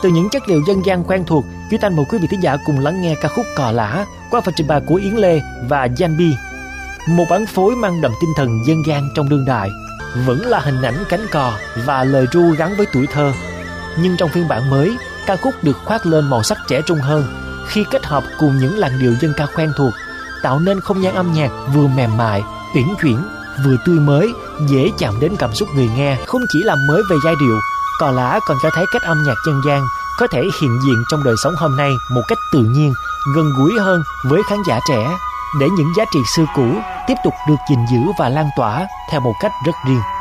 Từ những chất liệu dân gian quen thuộc, Duy Thanh mời quý vị thính giả cùng lắng nghe ca khúc Cò Lả qua phần trình bày của Yến Lê và Giang Bi. Một bản phối mang đậm tinh thần dân gian trong đương đại, vẫn là hình ảnh cánh cò và lời ru gắn với tuổi thơ. Nhưng trong phiên bản mới, ca khúc được khoác lên màu sắc trẻ trung hơn khi kết hợp cùng những làn điệu dân ca quen thuộc, tạo nên không gian âm nhạc vừa mềm mại, uyển chuyển, vừa tươi mới, dễ chạm đến cảm xúc người nghe. Không chỉ làm mới về giai điệu, Cò Lả còn cho thấy cách âm nhạc dân gian có thể hiện diện trong đời sống hôm nay một cách tự nhiên, gần gũi hơn với khán giả trẻ, để những giá trị xưa cũ tiếp tục được gìn giữ và lan tỏa theo một cách rất riêng.